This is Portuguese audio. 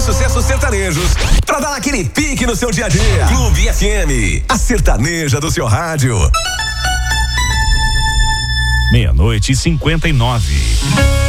sucessos sertanejos pra dar aquele pique no seu dia a dia. Clube FM, a sertaneja do seu rádio. 00:59.